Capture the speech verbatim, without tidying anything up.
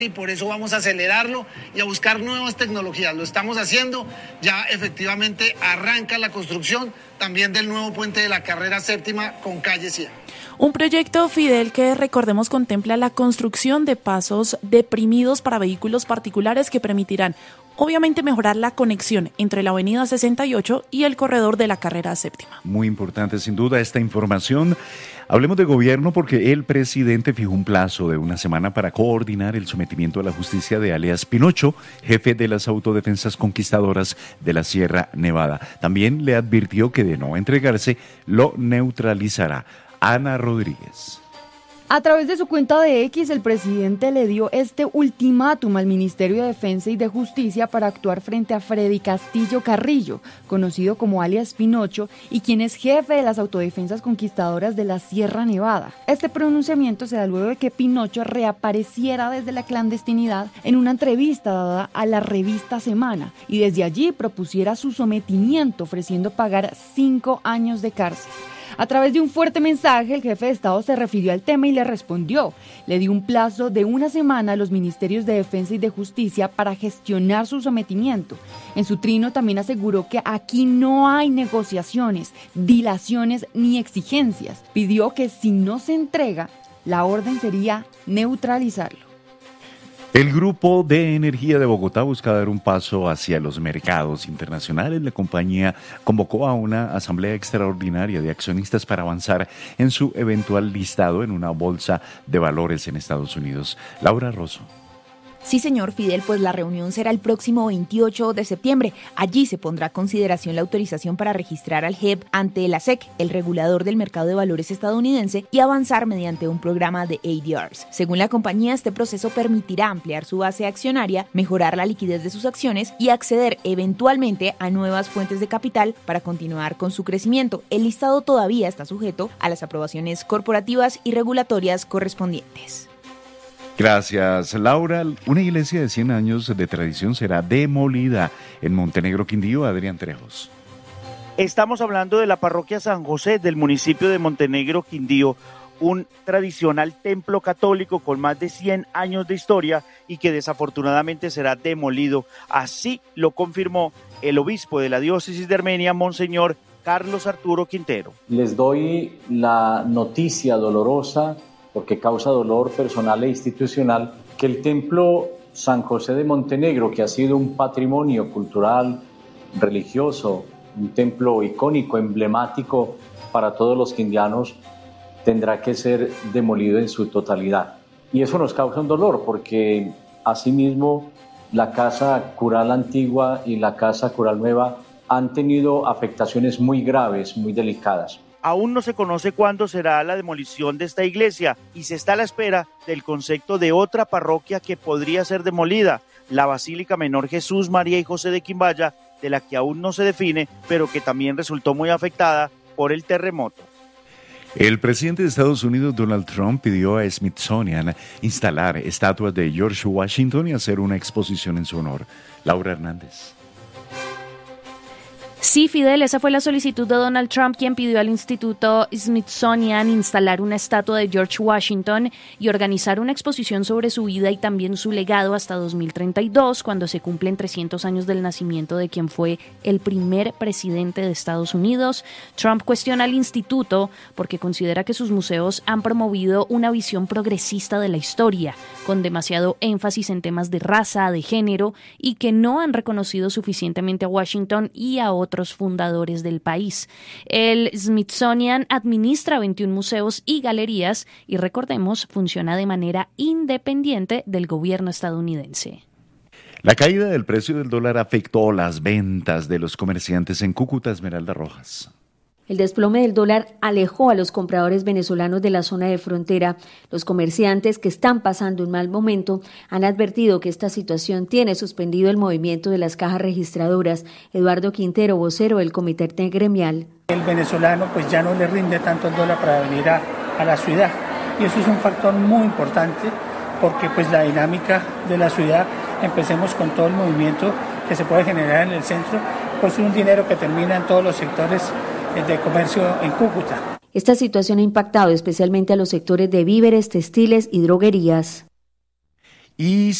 Y por eso vamos a acelerarlo y a buscar nuevas tecnologías. Lo estamos haciendo, ya efectivamente arranca la construcción también del nuevo puente de la carrera séptima con calle cien. Un proyecto, Fidel, que recordemos contempla la construcción de pasos deprimidos para vehículos particulares que permitirán obviamente mejorar la conexión entre la avenida sesenta y ocho y el corredor de la carrera séptima. Muy importante sin duda esta información. Hablemos de gobierno porque el presidente fijó un plazo de una semana para coordinar el sometimiento a la justicia de alias Pinocho, jefe de las autodefensas conquistadoras de la Sierra Nevada. También le advirtió que de no entregarse lo neutralizará. Ana Rodríguez. A través de su cuenta de X, el presidente le dio este ultimátum al Ministerio de Defensa y de Justicia para actuar frente a Freddy Castillo Carrillo, conocido como alias Pinocho, y quien es jefe de las autodefensas conquistadoras de la Sierra Nevada. Este pronunciamiento se da luego de que Pinocho reapareciera desde la clandestinidad en una entrevista dada a la revista Semana, y desde allí propusiera su sometimiento, ofreciendo pagar cinco años de cárcel. A través de un fuerte mensaje, el jefe de Estado se refirió al tema y le respondió. Le dio un plazo de una semana a los ministerios de Defensa y de Justicia para gestionar su sometimiento. En su trino también aseguró que aquí no hay negociaciones, dilaciones ni exigencias. Pidió que si no se entrega, la orden sería neutralizarlo. El Grupo de Energía de Bogotá busca dar un paso hacia los mercados internacionales. La compañía convocó a una asamblea extraordinaria de accionistas para avanzar en su eventual listado en una bolsa de valores en Estados Unidos. Laura Rosso. Sí, señor Fidel, pues la reunión será el próximo veintiocho de septiembre. Allí se pondrá a consideración la autorización para registrar al G E P ante la S E C, el regulador del mercado de valores estadounidense, y avanzar mediante un programa de A D Rs. Según la compañía, este proceso permitirá ampliar su base accionaria, mejorar la liquidez de sus acciones y acceder eventualmente a nuevas fuentes de capital para continuar con su crecimiento. El listado todavía está sujeto a las aprobaciones corporativas y regulatorias correspondientes. Gracias, Laura. Una iglesia de cien años de tradición será demolida en Montenegro, Quindío. Adrián Trejos. Estamos hablando de la parroquia San José del municipio de Montenegro, Quindío, un tradicional templo católico con más de cien años de historia y que desafortunadamente será demolido. Así lo confirmó el obispo de la diócesis de Armenia, Monseñor Carlos Arturo Quintero. Les doy la noticia dolorosa, porque causa dolor personal e institucional, que el templo San José de Montenegro, que ha sido un patrimonio cultural, religioso, un templo icónico, emblemático para todos los quindianos, tendrá que ser demolido en su totalidad. Y eso nos causa un dolor, porque asimismo la casa cural antigua y la casa cural nueva han tenido afectaciones muy graves, muy delicadas. Aún no se conoce cuándo será la demolición de esta iglesia y se está a la espera del concepto de otra parroquia que podría ser demolida, la Basílica Menor Jesús, María y José de Quimbaya, de la que aún no se define, pero que también resultó muy afectada por el terremoto. El presidente de Estados Unidos, Donald Trump, pidió a Smithsonian instalar estatuas de George Washington y hacer una exposición en su honor. Laura Hernández. Sí, Fidel, esa fue la solicitud de Donald Trump, quien pidió al Instituto Smithsonian instalar una estatua de George Washington y organizar una exposición sobre su vida y también su legado hasta dos mil treinta y dos, cuando se cumplen trescientos años del nacimiento de quien fue el primer presidente de Estados Unidos. Trump cuestiona al instituto porque considera que sus museos han promovido una visión progresista de la historia, con demasiado énfasis en temas de raza, de género, y que no han reconocido suficientemente a Washington y a otros otros fundadores del país. El Smithsonian administra veintiún museos y galerías y, recordemos, funciona de manera independiente del gobierno estadounidense. La caída del precio del dólar afectó las ventas de los comerciantes en Cúcuta. Esmeralda Rojas. El desplome del dólar alejó a los compradores venezolanos de la zona de frontera. Los comerciantes, que están pasando un mal momento, han advertido que esta situación tiene suspendido el movimiento de las cajas registradoras. Eduardo Quintero, vocero del Comité Gremial. El venezolano pues ya no le rinde tanto el dólar para venir a, a la ciudad, y eso es un factor muy importante porque pues la dinámica de la ciudad, empecemos con todo el movimiento que se puede generar en el centro, pues es un dinero que termina en todos los sectores de comercio en Cúcuta. Esta situación ha impactado especialmente a los sectores de víveres, textiles y droguerías. Y